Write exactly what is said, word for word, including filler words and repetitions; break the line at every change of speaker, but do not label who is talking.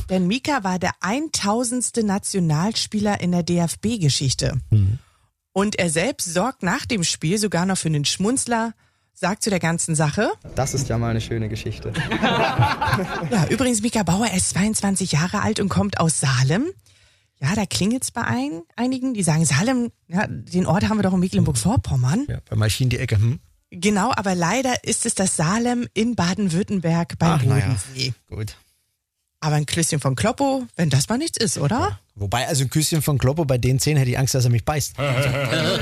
Denn Mika war der tausendste Nationalspieler in der D F B-Geschichte. Mhm. Und er selbst sorgt nach dem Spiel sogar noch für einen Schmunzler, sagt zu der ganzen Sache:
Das ist ja mal eine schöne Geschichte.
Ja, übrigens, Mika Bauer, er ist zweiundzwanzig Jahre alt und kommt aus Salem. Ja, da klingelt's bei ein, einigen, die sagen, Salem, ja, den Ort haben wir doch in Mecklenburg-Vorpommern.
Ja, bei Maschinen die Ecke, hm.
Genau, aber leider ist es das Salem in Baden-Württemberg beim
Ach,
Bodensee.
Ja. Gut.
Aber ein Klößchen von Kloppo, wenn das mal nichts ist, oder?
Ja. Wobei, also ein Küsschen von Kloppo, bei den zehn hätte ich Angst, dass er mich beißt.